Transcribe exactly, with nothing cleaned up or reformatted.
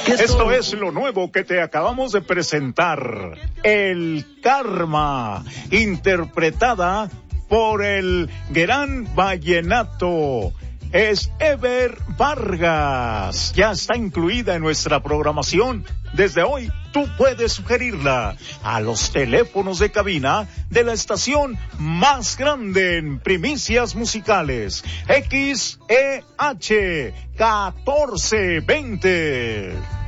Esto es lo nuevo que te acabamos de presentar. El Karma, interpretada por el gran vallenato. Es Ever Vargas. Ya está incluida en nuestra programación. Desde hoy tú puedes sugerirla a los teléfonos de cabina de la estación más grande en primicias musicales. X E H catorce veinte.